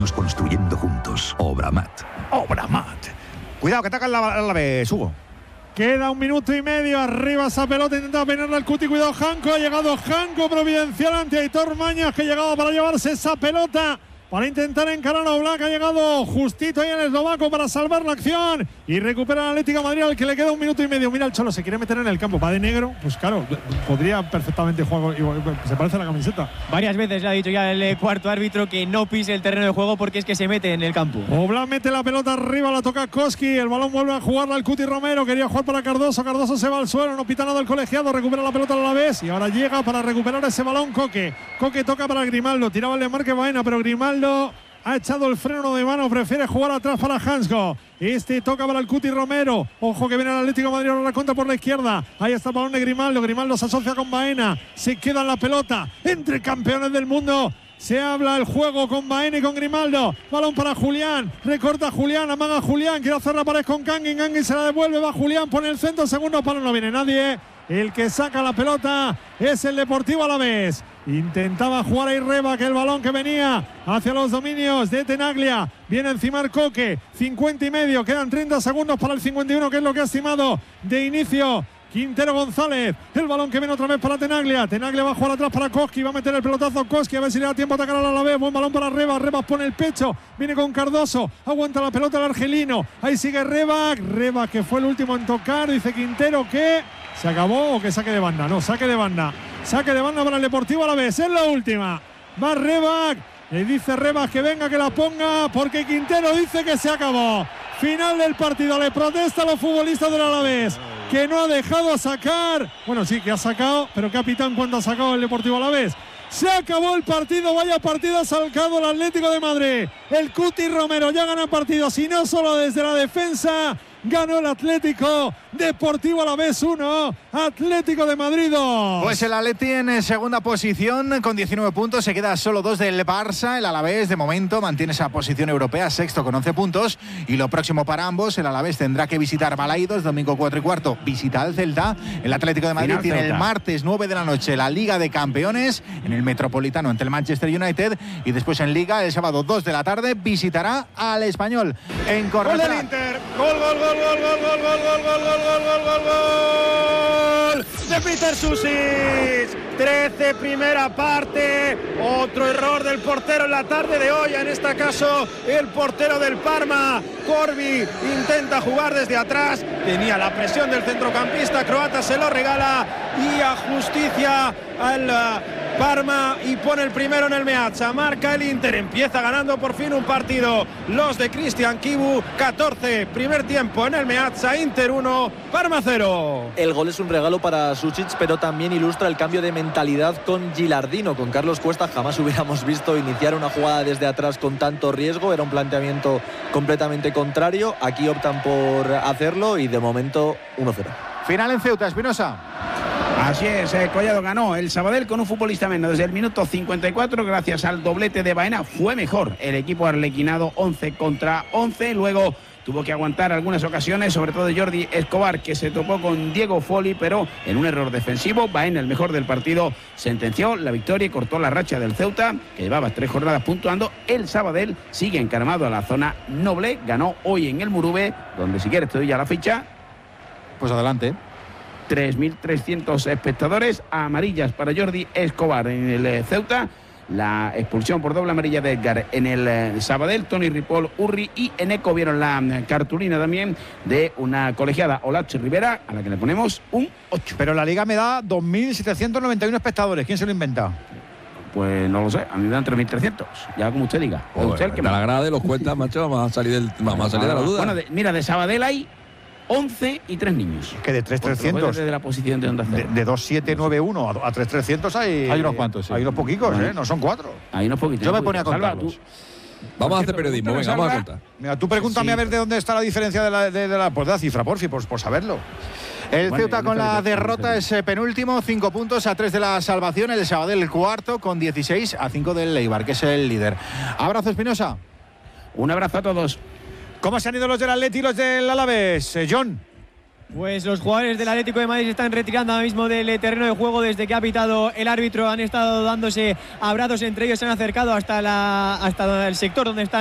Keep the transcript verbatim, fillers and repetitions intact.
Nos construyendo juntos. Obramat. Obramat. Cuidado, que ataca la Alavés, Hugo. Queda un minuto y medio. Arriba esa pelota. Intenta peinarla al Cuti. Cuidado, Janco. Ha llegado Janco Providencial ante Aitor Mañas, que ha llegado para llevarse esa pelota, para intentar encarar a Oblak. Ha llegado justito ahí el eslovaco para salvar la acción y recupera el Atlético de Madrid, al que le queda un minuto y medio. Mira el Cholo, se quiere meter en el campo, va de negro. Pues claro, podría perfectamente jugar, se parece a la camiseta. Varias veces le ha dicho ya el cuarto árbitro que no pise el terreno de juego porque es que se mete en el campo. Oblak mete la pelota arriba, la toca Koski. El balón vuelve a jugarla al Cuti Romero. Quería jugar para Cardoso. Cardoso se va al suelo, no pita nada el colegiado. Recupera la pelota a la vez y ahora llega para recuperar ese balón Coque. Coque toca para Grimaldo. Tiraba el de Marque Baena, pero Grimaldo ha echado el freno de mano, prefiere jugar atrás para Hansko. Este toca para el Cuti Romero. Ojo que viene el Atlético de Madrid, ahora la contra por la izquierda. Ahí está el balón de Grimaldo. Grimaldo se asocia con Baena. Se queda en la pelota entre campeones del mundo. Se habla el juego con Baena y con Grimaldo. Balón para Julián. Recorta Julián, amaga Julián. Quiere hacer la pared con Kangin. Kangin se la devuelve. Va Julián, pone el centro. Segundo palo, no viene nadie. El que saca la pelota es el Deportivo Alavés. Intentaba jugar ahí Reba, que el balón que venía hacia los dominios de Tenaglia. Viene encima el Coque. cincuenta y medio. Quedan treinta segundos para el cincuenta y uno, que es lo que ha estimado de inicio Quintero González. El balón que viene otra vez para Tenaglia. Tenaglia va a jugar atrás para Koski. Va a meter el pelotazo Koski. A ver si le da tiempo a atacar a la Alavés. Buen balón para Reba. Reba pone el pecho. Viene con Cardoso. Aguanta la pelota el argelino. Ahí sigue Reba. Reba, que fue el último en tocar. Dice Quintero que se acabó o que saque de banda. No, saque de banda. Saque de banda para el Deportivo Alavés. Es la última. Va Reba. Le dice Reba que venga, que la ponga, porque Quintero dice que se acabó. Final del partido. Le protesta a los futbolistas del Alavés, que no ha dejado sacar. Bueno, sí, que ha sacado, pero capitán, ¿cuánto ha sacado el Deportivo Alavés? Se acabó el partido. Vaya partido ha sacado el Atlético de Madrid. El Cuti Romero ya gana partidos, y no solo desde la defensa. Ganó el Atlético. Deportivo Alavés uno, Atlético de Madrid dos. Pues el Atleti en segunda posición con diecinueve puntos, se queda solo dos del Barça. El Alavés de momento mantiene esa posición europea, sexto con once puntos, y lo próximo para ambos, el Alavés tendrá que visitar Balaidos domingo cuatro y cuarto, visita al Celta. El Atlético de Madrid Final tiene Celta. El martes nueve de la noche la Liga de Campeones en el Metropolitano ante el Manchester United, y después en Liga el sábado dos de la tarde visitará al Español en Cornellá. Gol del Inter. Gol, gol, gol, gol, gol, gol, gol, gol, gol, gol, gol. Gol, gol, gol, gol de Peter Susic. trece, primera parte. Otro error del portero en la tarde de hoy, en este caso el portero del Parma. Corbi intenta jugar desde atrás, tenía la presión del centrocampista croata, se lo regala, y a justicia al Parma, y pone el primero en el Meazza. Marca el Inter, empieza ganando por fin un partido los de Cristian Kibu. catorce, primer tiempo en el Meazza. Inter uno, Parma cero. El gol es un regalo para Susic, pero también ilustra el cambio de mentalidad con Gilardino. Con Carlos Cuesta jamás hubiéramos visto iniciar una jugada desde atrás con tanto riesgo. Era un planteamiento completamente contrario. Aquí optan por hacerlo y de momento uno cero. Final en Ceuta, Espinosa. Así es, eh, Collado ganó el Sabadell con un futbolista menos desde el minuto cincuenta y cuatro, gracias al doblete de Baena. Fue mejor el equipo arlequinado, once contra once. Luego tuvo que aguantar algunas ocasiones, sobre todo de Jordi Escobar, que se topó con Diego Foli, pero en un error defensivo. Baena, el mejor del partido, sentenció la victoria y cortó la racha del Ceuta, que llevaba tres jornadas puntuando. El Sabadell sigue encaramado a la zona noble, ganó hoy en el Murube, donde si quieres te doy ya la ficha. Pues adelante. tres mil trescientos espectadores, amarillas para Jordi Escobar en el Ceuta, la expulsión por doble amarilla de Edgar en el Sabadell, Tony Ripoll, Urri y Eneco vieron la cartulina también de una colegiada, Olache Rivera, a la que le ponemos un ocho. Pero la Liga me da dos mil setecientos noventa y uno espectadores, ¿quién se lo inventa? Pues no lo sé, a mí me dan tres mil trescientos, ya como usted diga. Joder, usted el que me la grada de los cuentas, macho, vamos a salir, del, vamos a salir de la duda. Bueno, de, mira, de Sabadell hay once y tres niños. Que de tres mil trescientos. Desde la posición de Onda Cero. De, de dos mil setecientos noventa y uno a, a tres mil trescientos hay. Hay unos cuantos, sí. Hay unos poquicos, bueno, ¿eh? No son cuatro. Hay unos poquitos. Yo me ponía a contarlos. Vamos a hacer periodismo, venga, vamos a contar. Mira, tú pregúntame sí. a ver de dónde está la diferencia de la, de, de la, pues de la cifra, por fin, por, por saberlo. El bueno, Ceuta con la derrota es eh, penúltimo, cinco puntos a tres de la salvación. El Sabadell el cuarto con dieciséis a cinco del Eibar, que es el líder. Abrazo, Espinosa. Un abrazo a todos. ¿Cómo se han ido los del Atleti y los del Alavés, eh, John? Pues los jugadores del Atlético de Madrid se están retirando ahora mismo del terreno de juego desde que ha pitado el árbitro. Han estado dándose abrazos entre ellos, se han acercado hasta, la, hasta el sector donde están